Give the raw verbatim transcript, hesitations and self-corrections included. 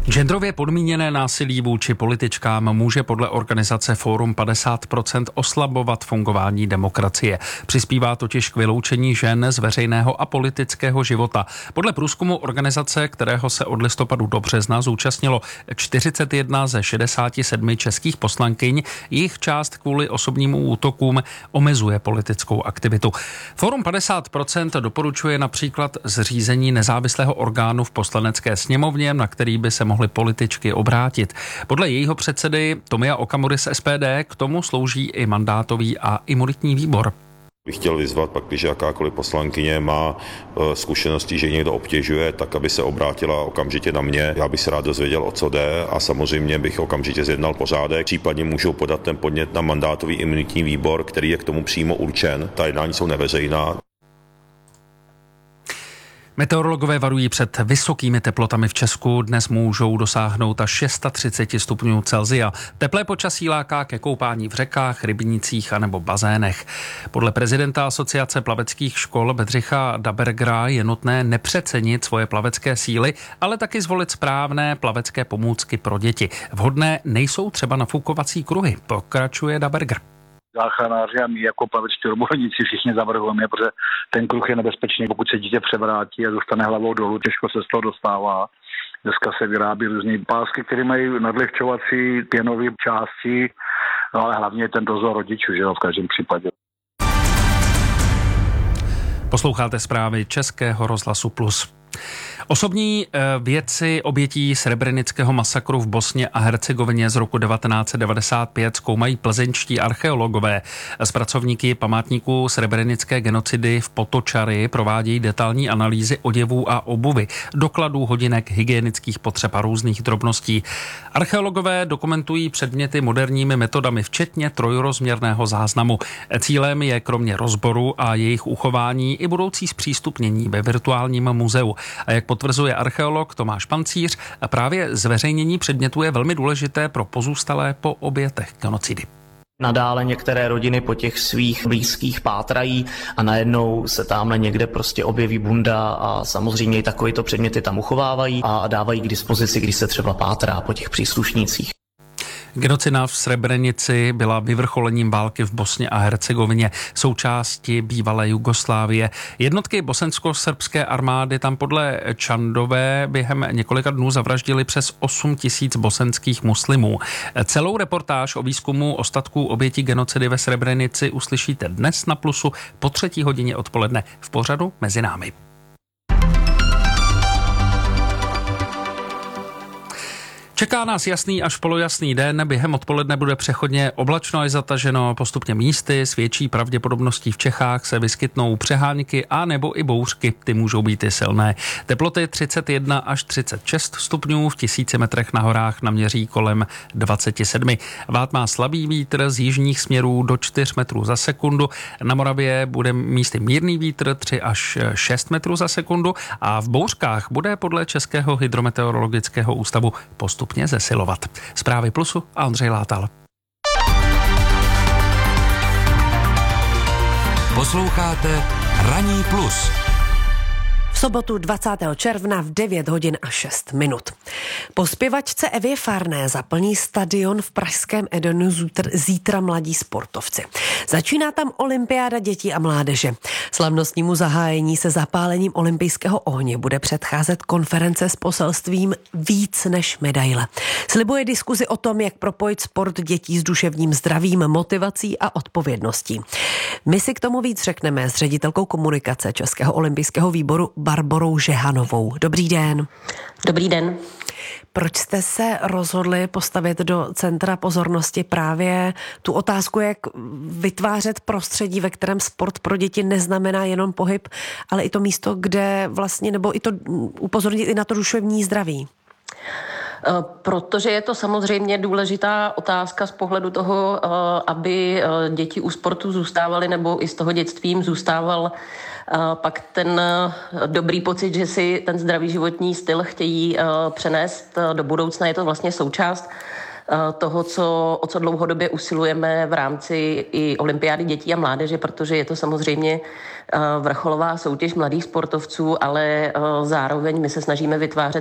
Genderově podmíněné násilí vůči političkám může podle organizace Fórum padesát procent oslabovat fungování demokracie. Přispívá totiž k vyloučení žen z veřejného a politického života. Podle průzkumu organizace, kterého se od listopadu do března zúčastnilo čtyřicet jedna ze šedesáti sedmi českých poslankyň, jejich část kvůli osobním útokům omezuje politickou aktivitu. Fórum padesát procent doporučuje například zřízení nezávislého orgánu v poslanecké sněmovně, na který by se mohly političky obrátit. Podle jejího předsedy Tomia Okamury z S P D k tomu slouží i mandátový a imunitní výbor. Bych chtěl vyzvat, pak, když jakákoliv poslankyně má e, zkušenosti, že někdo obtěžuje, tak aby se obrátila okamžitě na mě. Já bych se rád dozvěděl, o co jde, a samozřejmě bych okamžitě zjednal pořádek. Případně můžou podat ten podnět na mandátový imunitní výbor, který je k tomu přímo určen. Ta jednání jsou neveřejná. Meteorologové varují před vysokými teplotami v Česku. Dnes můžou dosáhnout až třicet šest stupňů Celsia. Teplé počasí láká ke koupání v řekách, rybnících anebo bazénech. Podle prezidenta Asociace plaveckých škol Bedřicha Dabergera je nutné nepřecenit svoje plavecké síly, ale taky zvolit správné plavecké pomůcky pro děti. Vhodné nejsou třeba nafukovací kruhy, pokračuje Daberger. Záchranáři a my jako plaveční odborníci všichni zavrhujeme, protože ten kruh je nebezpečný, pokud se dítě převrátí a dostane hlavou dolů, těžko se z toho dostává. Dneska se vyrábí různé pásky, které mají nadlehčovací pěnové části, no ale hlavně ten dozor rodičů, že jo, v každém případě. Posloucháte zprávy Českého rozhlasu Plus. Osobní věci obětí srebrenického masakru v Bosně a Hercegovině z roku devatenáct set devadesát pět zkoumají plzeňští archeologové. S pracovníky památníků srebrenické genocidy v Potočary provádějí detailní analýzy oděvů a obuvy, dokladů, hodinek, hygienických potřeb a různých drobností. Archeologové dokumentují předměty moderními metodami, včetně trojrozměrného záznamu. Cílem je kromě rozboru a jejich uchování i budoucí zpřístupnění ve virtuálním muzeu. A jak potvrzuje archeolog Tomáš Pancíř, právě zveřejnění předmětů je velmi důležité pro pozůstalé po obětech genocidy. Nadále některé rodiny po těch svých blízkých pátrají a najednou se tamhle někde prostě objeví bunda a samozřejmě i takovýto předměty tam uchovávají a dávají k dispozici, když se třeba pátrá po těch příslušnících. Genocida v Srebrenici byla vyvrcholením války v Bosně a Hercegovině, součásti bývalé Jugoslávie. Jednotky bosensko-srbské armády tam podle Čandové během několika dnů zavraždili přes osm tisíc bosenských muslimů. Celou reportáž o výzkumu ostatků obětí genocidy ve Srebrenici uslyšíte dnes na Plusu po třetí hodině odpoledne v pořadu Mezi námi. Čeká nás jasný až polojasný den, během odpoledne bude přechodně oblačno až zataženo, postupně místy s větší pravděpodobností v Čechách se vyskytnou přehánky a nebo i bouřky, ty můžou být i silné. Teploty třicet jedna až třicet šest stupňů, v tisíci metrech na horách naměří kolem dvacet sedm. Váh má slabý vítr z jižních směrů do čtyř metrů za sekundu, na Moravě bude místy mírný vítr tři až šest metrů za sekundu a v bouřkách bude podle Českého hydrometeorologického ústavu postup zesilovat. Zprávy Plusu a Ondřej Látal. Posloucháte Ranní plus. V sobotu dvacátého června v devět hodin a šest minut. Po zpěvačce Evě Farné zaplní stadion v pražském Edenu zítra mladí sportovci. Začíná tam olympiáda dětí a mládeže. Slavnostnímu zahájení se zapálením olympijského ohně bude předcházet konference s poselstvím víc než medaile. Slibuje diskuzi o tom, jak propojit sport dětí s duševním zdravím, motivací a odpovědností. My si k tomu víc řekneme s ředitelkou komunikace Českého olympijského výboru Barborou Žehanovou. Dobrý den. Dobrý den. Proč jste se rozhodli postavit do centra pozornosti právě tu otázku, jak vytvářet prostředí, ve kterém sport pro děti neznamená jenom pohyb, ale i to místo, kde vlastně, nebo i to upozornit i na to duševní zdraví? Protože je to samozřejmě důležitá otázka z pohledu toho, aby děti u sportu zůstávaly nebo i z toho dětství jim zůstával pak ten dobrý pocit, že si ten zdravý životní styl chtějí přenést do budoucna. Je to vlastně součást toho, co, o co dlouhodobě usilujeme v rámci i olympiády dětí a mládeže, protože je to samozřejmě vrcholová soutěž mladých sportovců, ale zároveň my se snažíme vytvářet